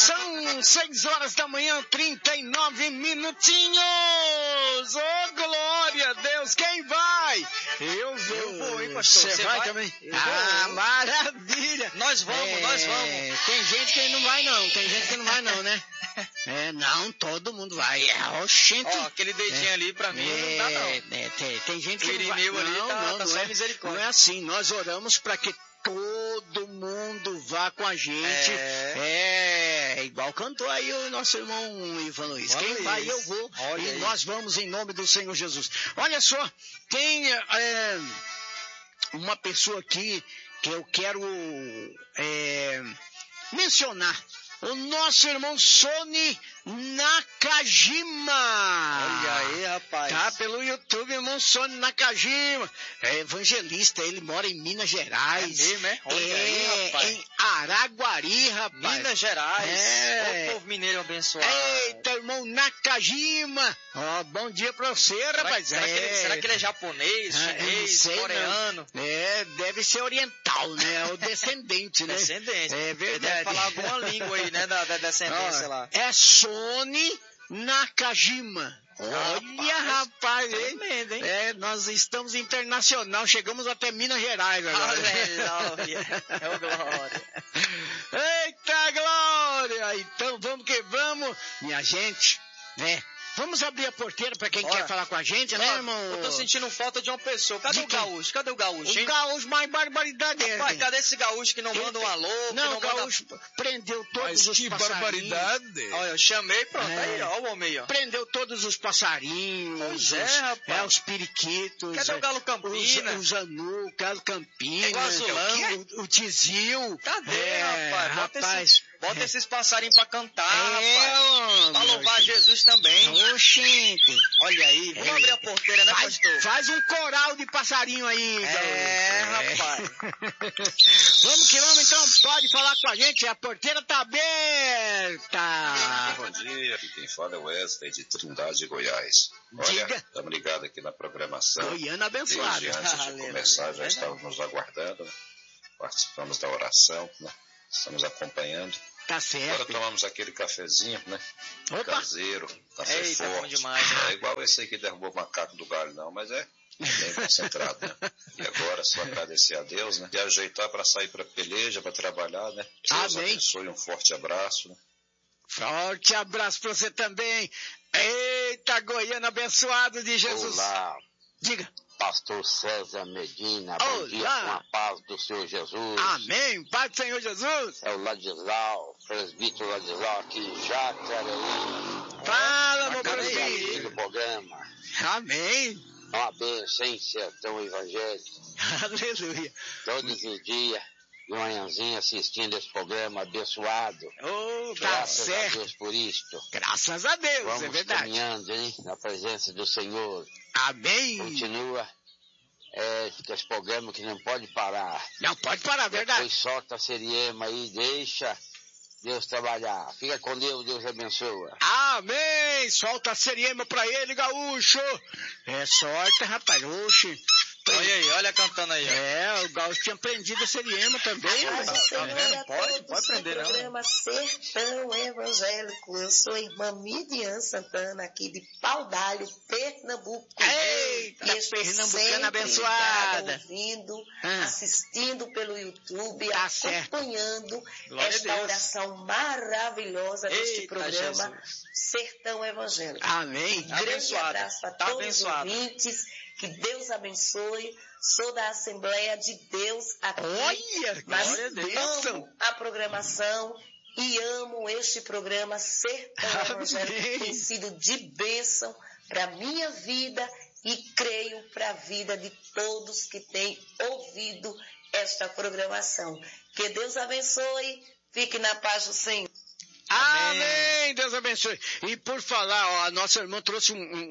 São 6 horas da manhã, 39 minutinhos. Oh, glória a Deus. Quem vai? Eu vou, hein, pastor? Você vai também? Maravilha. Nós vamos. Tem gente que não vai não, né? Não, todo mundo vai. Oxente. Aquele dedinho ali pra mim não dá não. Tem gente que não vai. Irineu ali tá só misericórdia. Não é assim, nós oramos para que todo mundo vá com a gente. Igual cantou aí o nosso irmão Ivan Luiz. Quem vai, eu vou. Nós vamos em nome do Senhor Jesus. Olha só, tem uma pessoa aqui que eu quero mencionar. O nosso irmão Sony Nakajima. Olha aí, rapaz. Tá pelo YouTube, irmão Sony Nakajima. É evangelista, ele mora em Minas Gerais. É mesmo, é? Olha aí, rapaz. Em Araguari, rapaz. Minas Gerais. O povo mineiro abençoado. Eita, irmão Nakajima. Bom dia pra você, rapaz. Será que ele é japonês, chinês, coreano? Deve ser oriental, né? O descendente, né? Descendente. É verdade. Ele deve falar alguma língua aí, né? Da descendência lá. É Sony Nakajima. Olha, rapaz, hein? Tremendo, hein? Nós estamos internacional, chegamos até Minas Gerais agora. Aleluia. É o glória. Eita, glória! Então vamos que vamos, minha gente, né? Vamos abrir a porteira para quem quer falar com a gente, né, irmão? Eu tô sentindo falta de uma pessoa. Cadê o gaúcho? Cadê o gaúcho, hein? O gaúcho, mais barbaridade dele. Pai, cadê esse gaúcho que não manda um alô? Não, o gaúcho prendeu todos os passarinhos. Mas que barbaridade. Olha, eu chamei, pronto. Aí, ó, o homem aí, ó. Prendeu todos os passarinhos. Pois rapaz. Os periquitos. Cadê o Galo Campina? O Zanu, o Galo Campina. O Azulão. O Tizil. Cadê, rapaz? Bota esses passarinhos pra cantar, rapaz. Pra louvar Jesus também. Oxente. Olha aí. Vamos abrir a porteira, né, pastor? Faz um coral de passarinho aí. Rapaz. Vamos que vamos, então. Pode falar com a gente. A porteira tá aberta. Bom dia. Aqui quem fala é o Wesley, de Trindade, Goiás. Olha, estamos ligados aqui na programação. Goiânia abençoada. Desde antes de começar, já estávamos nos aguardando, né? Participamos da oração, né? Estamos acompanhando. Tá certo. Agora tomamos aquele cafezinho, né? Caseiro, café forte. Bom demais, né? É igual esse aí que derrubou o macaco do galho, não, mas é bem concentrado, né? E agora só agradecer a Deus, né? E ajeitar para sair para peleja, para trabalhar, né? Deus abençoe, um forte abraço, né? Forte abraço para você também. Eita, Goiânia abençoado de Jesus. Olá. Diga. Pastor César Medina, bom dia, com a paz do Senhor Jesus. Amém, paz do Senhor Jesus. É o Ladislau, presbítero Ladislau aqui de Jacareí. Fala, meu presbítero. Do programa. Amém. Uma bênção, hein, sertão evangélico. Aleluia. Todos os dias, de manhãzinha, assistindo esse programa abençoado. Graças a Deus por isto. Graças a Deus, vamos é verdade. Caminhando, hein, na presença do Senhor. Amém. Continua. Esse programa que não pode parar. Não pode parar, verdade. Depois solta a Seriema aí, deixa Deus trabalhar. Fica com Deus, Deus abençoa. Amém. Solta a Seriema pra ele, gaúcho. Sorte, rapaz. Oxe. Olha aí, olha cantando aí. O Gaúcho tinha prendido a Seriema também. Pode prender, não. Programa Sertão Evangélico. Eu sou a irmã Midian Santana, aqui de Pau d'Alho, Pernambuco. Eita, pernambucana abençoada. Ouvindo, assistindo pelo YouTube, acompanhando Glória esta oração maravilhosa deste programa Jesus. Sertão Evangélico. Amém. Grande abraço para todos os ouvintes. Que Deus abençoe. Sou da Assembleia de Deus aqui. Olha, mas glória a Deus. amo a programação e amo este programa Sertão Evangélico. Tem sido de bênção para minha vida e creio para a vida de todos que têm ouvido esta programação. Que Deus abençoe. Fique na paz do Senhor. Amém, Deus abençoe. E por falar, a nossa irmã trouxe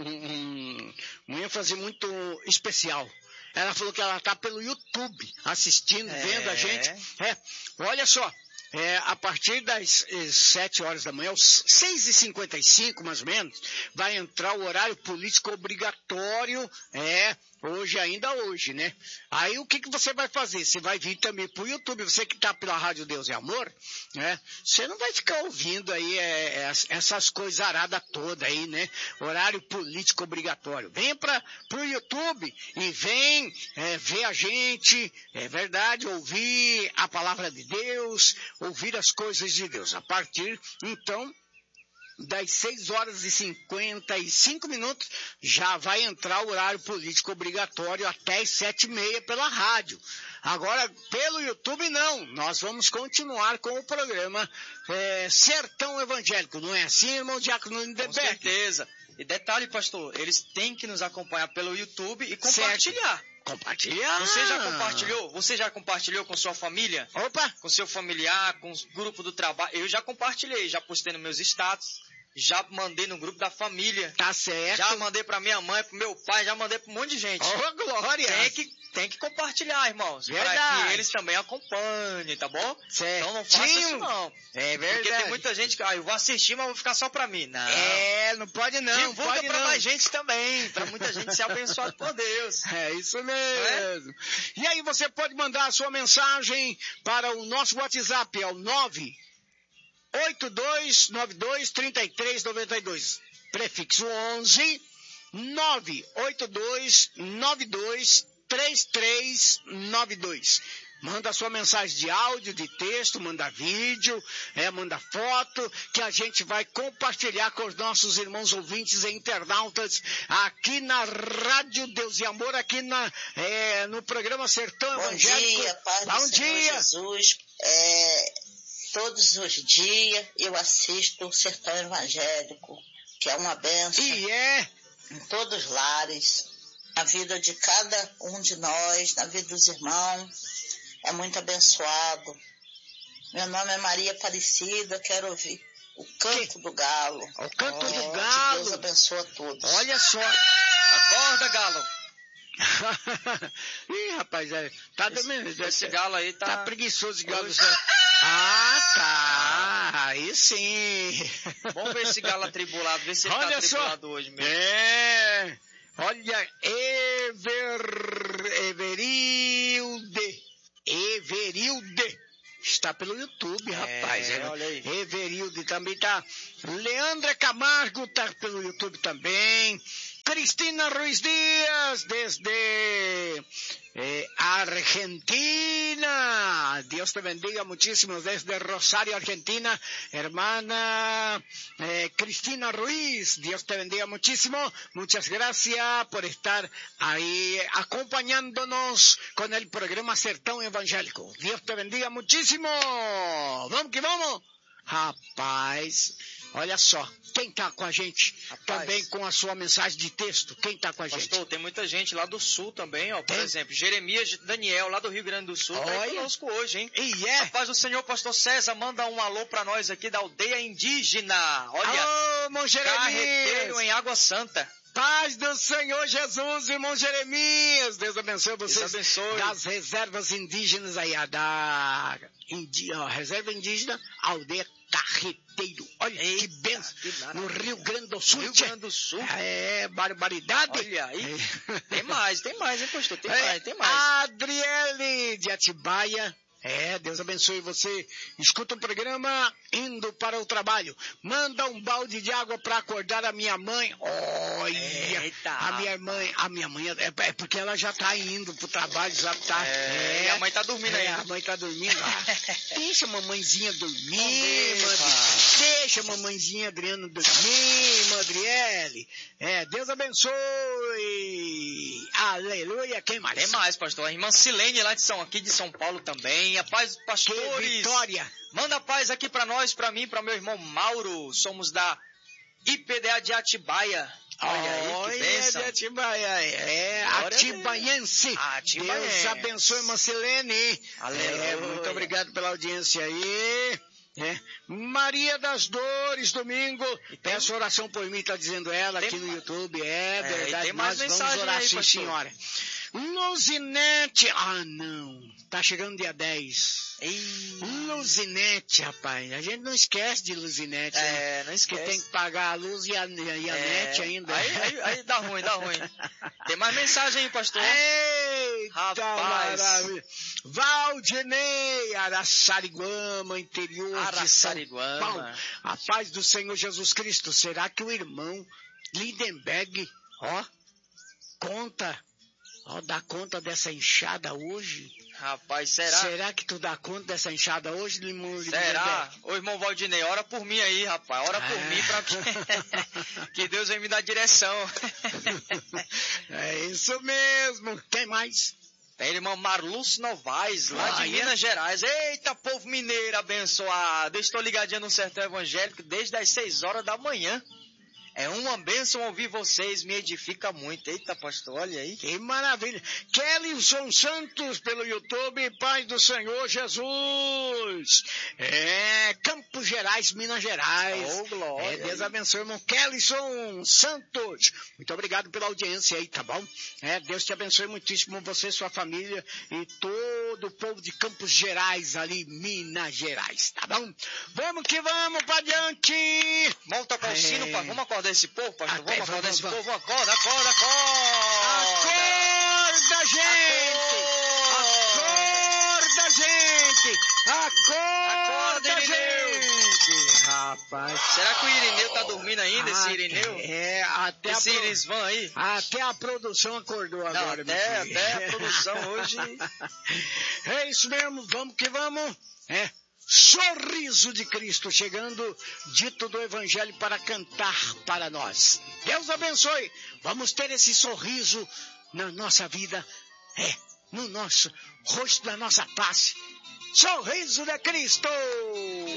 um ênfase muito especial. Ela falou que ela está pelo YouTube assistindo, vendo a gente. Olha só, a partir das 7 horas da manhã, 6h55 mais ou menos, vai entrar o horário político obrigatório, ainda hoje, né? Aí o que você vai fazer? Você vai vir também pro YouTube, você que tá pela Rádio Deus e Amor, né? Você não vai ficar ouvindo aí essas coisas aradas todas aí, né? Horário político obrigatório. Venha pro YouTube e vem ver a gente, é verdade, ouvir a palavra de Deus, ouvir as coisas de Deus. A partir, então, das 6h55 já vai entrar o horário político obrigatório até as 7h30 pela rádio. Agora, pelo YouTube, não. Nós vamos continuar com o programa Sertão Evangélico. Não é assim, irmão Diácono Lindenberg? Com certeza. E detalhe, pastor, eles têm que nos acompanhar pelo YouTube e compartilhar. Certo. Compartilhar. Você já compartilhou? Você já compartilhou com sua família? Opa! Com seu familiar, com o grupo do trabalho? Eu já compartilhei, já postei nos meus status, já mandei no grupo da família. Tá certo. Já mandei pra minha mãe, pro meu pai, já mandei pra um monte de gente. Oh, glória! Tem que compartilhar, irmãos. Verdade. Para que eles também acompanhem, tá bom? Certo. Então não faça isso não. É verdade. Porque tem muita gente que, eu vou assistir, mas vou ficar só pra mim. Não. Não pode não. Divulga pra mais gente também, pra muita gente ser abençoada por Deus. É isso mesmo. E aí você pode mandar a sua mensagem para o nosso WhatsApp, é o 982923392, prefixo 11 982923392. Manda a sua mensagem de áudio, de texto, manda vídeo, manda foto, que a gente vai compartilhar com os nossos irmãos ouvintes e internautas aqui na Rádio Deus e Amor, aqui no programa Sertão Evangélico. Bom dia, Pai do Senhor Jesus. Todos os dias eu assisto o Sertão Evangélico, que é uma bênção. E em todos os lares, na vida de cada um de nós, na vida dos irmãos. É muito abençoado. Meu nome é Maria Aparecida, quero ouvir o Canto do Galo. O Canto do Galo. Deus abençoa a todos. Olha só. Acorda, galo. Ih, rapaz, tá esse galo aí tá preguiçoso de galo. Tá. Aí sim. Vamos ver esse galo atribulado, ver se ele tá atribulado hoje mesmo. Olha, Everilde. Está pelo YouTube, rapaz. Olha aí. Everilde também tá. Leandra Camargo tá pelo YouTube também. Cristina Ruiz Dias, desde Argentina. Dios te bendiga muchísimo desde Rosario, Argentina. Hermana Cristina Ruiz, Dios te bendiga muchísimo. Muchas gracias por estar ahí acompañándonos con el programa Sertão Evangélico. Dios te bendiga muchísimo. Vamos que vamos. Rapaz, olha só, quem tá com a gente também com a sua mensagem de texto, quem tá com a gente? Pastor, tem muita gente lá do sul também, por exemplo, Jeremias Daniel, lá do Rio Grande do Sul, tá aí conosco hoje, hein? A paz do Senhor, pastor César, manda um alô pra nós aqui da aldeia indígena, olha, alô, irmão Jeremias. Carreteiro em Água Santa. Paz do Senhor Jesus, irmão Jeremias. Deus abençoe vocês. Deus abençoe. Das reservas indígenas aí, reserva indígena, aldeia Carreteiro. Olha que benção. No Rio Grande do Sul. Rio Grande do Sul. Barbaridade. Olha aí. Tem mais, hein, pastor? Tem mais. Adriele de Atibaia. Deus abençoe você. Escuta o programa indo para o trabalho. Manda um balde de água para acordar a minha mãe. Olha, a minha mãe é porque ela já tá indo pro trabalho, já tá. E a mãe tá dormindo aí. A mãe tá dormindo. Deixa a mamãezinha dormir, deixa a mamãezinha Adriana dormir, Madriele. Deus abençoe. Aleluia. Quem mais? Tem mais, pastor. A irmã Silene lá aqui de São Paulo também. A paz, pastores. Que vitória. Manda paz aqui pra nós, pra mim, pra meu irmão Mauro. Somos da IPDA de Atibaia. Olha aí, que bênção. De Atibaia, atibaiense. Deus abençoe, irmã Silene. Aleluia. Muito obrigado pela audiência aí. Maria das Dores, domingo. Peço oração por mim, tá dizendo ela aqui no YouTube. Verdade, tem mais nós vamos mensagem orar aí, sim, pastor. senhora. Luzinete, não, tá chegando dia 10. Luzinete, rapaz, a gente não esquece de Luzinete. Não esquece. Que tem que pagar a luz e a net ainda. Aí dá ruim. Tem mais mensagem aí, pastor? Eita, rapaz. Maravilha. Valdinei, Araçariguama, interior de São Paulo. A paz do Senhor Jesus Cristo. Será que o irmão Lindenberg, dá conta dessa enxada hoje? Rapaz, será? Será que tu dá conta dessa enxada hoje, irmão? Será? Ô, irmão Valdinei, ora por mim aí, rapaz. Ora por mim pra que Deus venha me dar direção. É isso mesmo. Quem mais? Tem a irmã Marluce Novaes, lá de Minas Gerais. Eita, povo mineiro abençoado. Eu estou ligadinho no Sertão Evangélico desde as 6 horas da manhã. É uma bênção ouvir vocês, me edifica muito. Eita, pastor, olha aí. Que maravilha. Kellyson Santos pelo YouTube, Paz do Senhor Jesus. Campos Gerais, Minas Gerais. Oh, glória. Deus abençoe, irmão Kellyson Santos. Muito obrigado pela audiência aí, tá bom? Deus te abençoe muitíssimo, você, sua família e todo o povo de Campos Gerais ali, Minas Gerais, tá bom? Vamos que vamos pra diante. Volta com o sino, vamos acordar esse povo, pastor? Vamos acordar esse povo? Acorda! Acorda, gente! Acorda, gente! Rapaz. Será que o Irineu tá dormindo ainda, esse Irineu? Até esse Irisvan aí? Até a produção acordou agora. Até a produção hoje. É isso mesmo, vamos que vamos. Sorriso de Cristo chegando, dito do Evangelho para cantar para nós. Deus abençoe. Vamos ter esse sorriso na nossa vida, no nosso rosto, na nossa face. Sorriso de Cristo.